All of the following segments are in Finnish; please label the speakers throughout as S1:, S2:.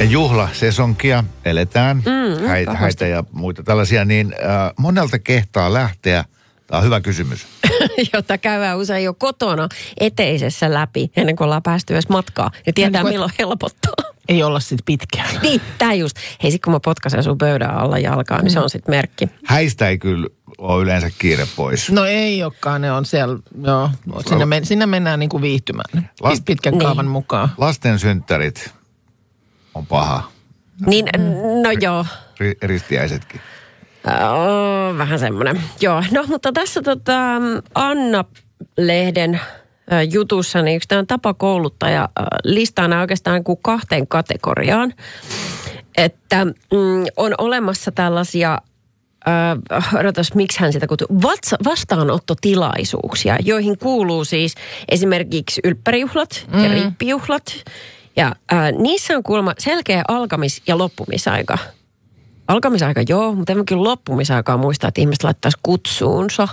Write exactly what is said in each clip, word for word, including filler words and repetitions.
S1: Juhlasesonkia eletään, mm, Häi, häitä ja muita tällaisia, niin äh, monelta kehtaa lähteä. Tämä on hyvä kysymys.
S2: Jota käydään usein jo kotona eteisessä läpi, ennen kuin ollaan päästy edes matkaa. Ja tietää, milloin helpottaa.
S3: Ei olla sit pitkään.
S2: Niin, tää just. Hei, sit kun mä potkasen sun pöydän alla jalkaan, mm. niin se on sit merkki.
S1: Häistä ei kyllä ole yleensä kiire pois.
S3: No ei olekaan, ne on siellä, joo. Sinne, men, sinne mennään niinku viihtymään. Last, pitkän niin. kaavan mukaan.
S1: Lasten synttärit on paha.
S2: Niin, no joo.
S1: Ristiäisetkin.
S2: Oh, vähän semmoinen. Joo, no mutta tässä tota Anna-lehden jutussa niin yksi tämä tapakouluttaja listaa nämä oikeastaan kuin kahteen kategoriaan. Että mm, on olemassa tällaisia, äh, odotas, miksi hän sitä kutsuu, vastaanottotilaisuuksia, joihin kuuluu siis esimerkiksi ylppärijuhlat mm. ja rippijuhlat. Ja äh, niissä on kuulemma selkeä alkamis- ja loppumisaika. Alkamisaika joo, mutta en kyllä loppumisaikaa muistaa, että ihmiset laittaisi kutsuunsa.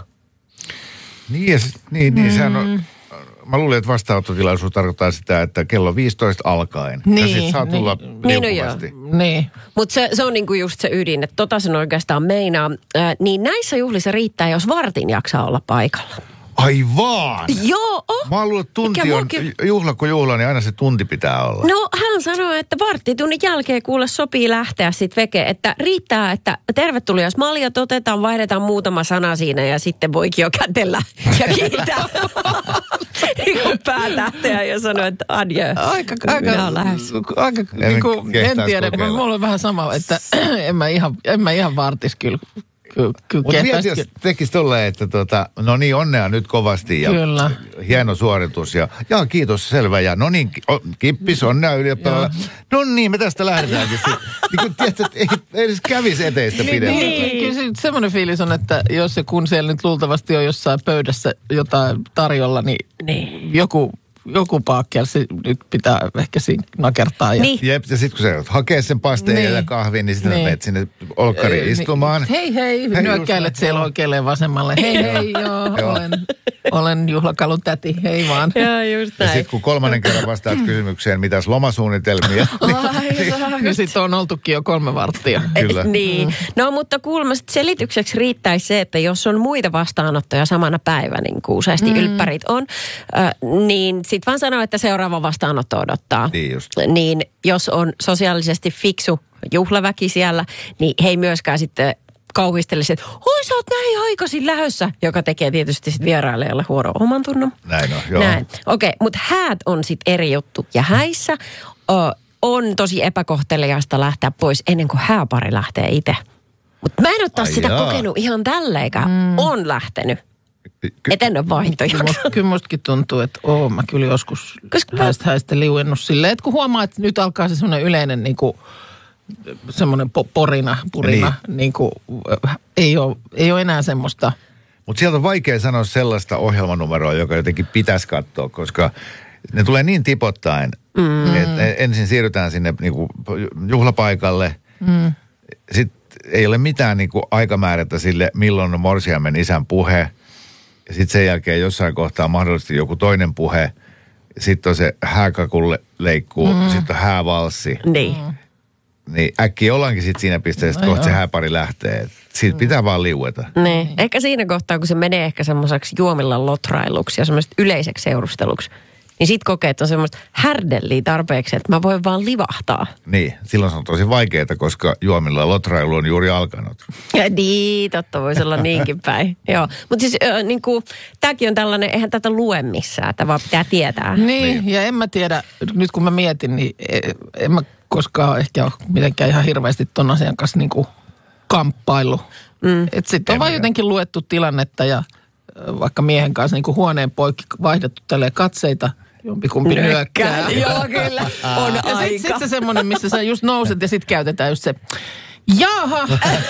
S1: Niin, ja, niin, niin mm. sehän on, mä luulin, että vastaanottotilaisuus tarkoittaa sitä, että kello viisitoista alkaen.
S3: Niin,
S1: ja sitten saa tulla
S2: niin,
S1: liukuvasti.
S3: Niin, no niin.
S2: Mutta se, se on niinku just se ydin, että tota sen oikeastaan meinaa. Äh, niin näissä juhlissa riittää, jos vartin jaksaa olla paikalla.
S1: Ai vaan!
S2: Joo! Oh.
S1: Mä luulen, että tunti on juhla kuin juhla, niin aina se tunti pitää olla.
S2: No hän sanoi, että varttitunnin jälkeen kuule sopii lähteä sitten veke, että riittää, että tervetulias maljat otetaan, vaihdetaan muutama sana siinä ja sitten voikin jo kätellä ja kiittää. Niin kuin päätähteä ja sanoi, että adjö.
S3: Aika, aika, aika niin kuin, en tiedä, mulla on vähän sama, että en mä ihan, en mä ihan vartis kyllä.
S1: Mutta mieti, jos tekisi tolleen, että tota, no niin, onnea nyt kovasti ja kyllä. Hieno suoritus ja, ja kiitos, selvä ja no niin, kippis, onnea ylioppilaalla. No niin, me tästä lähdetäänkin. Niin kun tiedät, että ei, ei edes kävisi eteistä
S3: niin,
S1: pidempään.
S3: Niin, kyllä se, semmoinen fiilis on, että jos ja kun siellä nyt luultavasti on jossain pöydässä jotain tarjolla, niin, niin. joku... Joku paakkelsi nyt pitää ehkä siinä nakertaa. Ja...
S1: Niin. Jep, ja sitten kun sä hakee sen pasteen niin. ja kahvin, niin sitten niin. menet sinne olkkariin Ei, istumaan.
S3: Hei hei, hei nyökkäilet siellä oikealle ja vasemmalle. Hei hei, joo, joo. Olen, olen juhlakalun täti, hei vaan.
S2: Joo, just näin.
S1: Ja sitten kun kolmannen kerran vastaat kysymykseen, mitäs lomasuunnitelmia.
S3: Niin sitten on oltukin jo kolme varttia.
S1: Kyllä.
S2: Niin, mm. no mutta kuulemma selitykseksi riittäisi se, että jos on muita vastaanottoja samana päivänä, niin kuin useasti mm. ylppärit on, äh, niin sitten vaan sanoo, että seuraava vastaanotto odottaa.
S1: Niin just.
S2: Niin jos on sosiaalisesti fiksu juhlaväki siellä, niin he ei myöskään sitten kauhistelisi, että oi sä oot näin aikaisin lähdössä, joka tekee tietysti sitten vierailijalle huoron oman tunnon.
S1: Näin on, joo.
S2: Näin. Okei, okay, mutta häät on sitten eri juttu. Ja häissä o, on tosi epäkohteliaista lähteä pois ennen kuin hääpari lähtee itse. Mutta mä en ole taas sitä jaa. kokenut ihan tälleikään. Mm. On lähtenyt. Ky- Et en ole vaihtoja.
S3: Kyllä mustakin tuntuu, että oon mä kyllä joskus häistä, häistä liuennut silleen, että kun huomaa, että nyt alkaa se semmoinen yleinen niin kuin, semmoinen po- porina, purina, niin. Niin kuin, ei, ole, ei ole enää semmoista.
S1: Mutta sieltä on vaikea sanoa sellaista ohjelmanumeroa, joka jotenkin pitäisi katsoa, koska ne tulee niin tipottaen, mm. että ensin siirrytään sinne niin kuin juhlapaikalle, mm. sitten ei ole mitään niin kuin aikamäärätä sille, milloin on morsiamen isän puhe. Ja sitten sen jälkeen jossain kohtaa mahdollisesti joku toinen puhe. Sitten on se hääkakulle leikkuu, mm. sitten on häävalssi.
S2: Niin.
S1: Niin äkkiä ollaankin sitten siinä pisteessä, että kohta se hääpari lähtee. Siitä mm. pitää vaan liueta.
S2: Niin. Ehkä siinä kohtaa, kun se menee ehkä semmoiseksi juomilla lotrailuksi ja semmoiseksi yleiseksi seurusteluksi, niin sit kokee, että on semmoista härdelliä tarpeeksi, että mä voin vaan livahtaa.
S1: Niin, silloin se on tosi vaikeaa, koska juomilla lotrailu on juuri alkanut.
S2: Ja niin, totta voisi olla niinkin päin. Joo, mutta siis äh, niin kuin, tämäkin on tällainen, eihän tätä lue missään, että vaan pitää tietää.
S3: Niin, niin, ja en mä tiedä, nyt kun mä mietin, niin en mä koskaan ehkä ole mitenkään ihan hirveästi ton asian kanssa niin kuin kamppaillut. Mm. Että sitten on vaan jotenkin luettu tilannetta ja vaikka miehen kanssa niin kuin huoneen poikki vaihdettu tälleen katseita, jompikumpi nyökkää.
S2: Joo, kyllä. On
S3: ja
S2: aika.
S3: Sitten sit se semmoinen, missä sä just nouset ja sitten käytetään just se, jaha.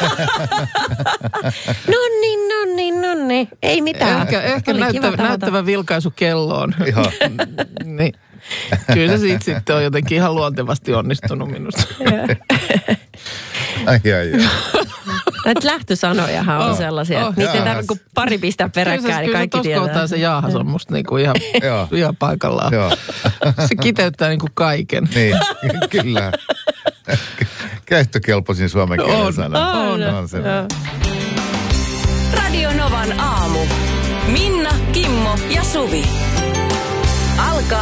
S2: Nonni, nonni, nonni. Ei mitään.
S3: Ehkä, ehkä näyttävä, näyttävä vilkaisu kelloon. Niin. Kyllä se siitä sitten on jotenkin ihan luontevasti onnistunut minusta.
S1: Ai, ai, ai.
S2: Näitä lähtösanojahan on oh, sellaisia. Oh, niitä ei tarvitse kuin pari pistää peräkkäin, niin kaikki tietää.
S3: Kyllä se jaahas on musta niinku ihan, ihan paikallaan. Se kiteyttää niinku kaiken.
S1: Niin, kyllä. Käyttökelpoisin suomen kielen
S3: On,
S1: sana.
S3: on,
S1: on se.
S4: Radio Novan aamu. Minna, Kimmo ja Suvi.